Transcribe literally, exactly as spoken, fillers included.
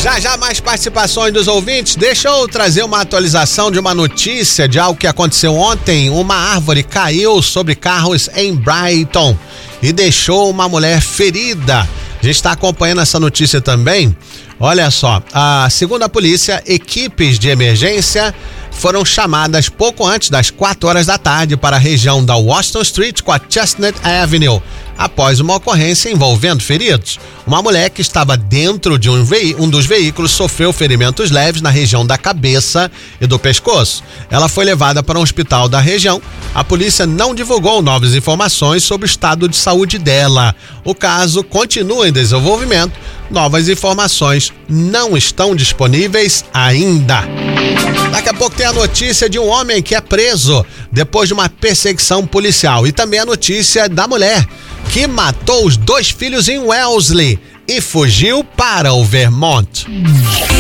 Já já mais participações dos ouvintes. Deixa eu trazer uma atualização de uma notícia de algo que aconteceu ontem. Uma árvore caiu sobre carros em Brighton e deixou uma mulher ferida. A gente está acompanhando essa notícia também. Olha só, a, segundo a polícia, equipes de emergência foram chamadas pouco antes das quatro horas da tarde para a região da Washington Street com a Chestnut Avenue, após uma ocorrência envolvendo feridos. Uma mulher que estava dentro de um, ve- um dos veículos sofreu ferimentos leves na região da cabeça e do pescoço. Ela foi levada para um hospital da região. A polícia não divulgou novas informações sobre o estado de saúde dela. O caso continua em desenvolvimento. Novas informações não estão disponíveis ainda. Daqui a pouco tem a notícia de um homem que é preso depois de uma perseguição policial. E também a notícia da mulher que matou os dois filhos em Wellesley e fugiu para o Vermont.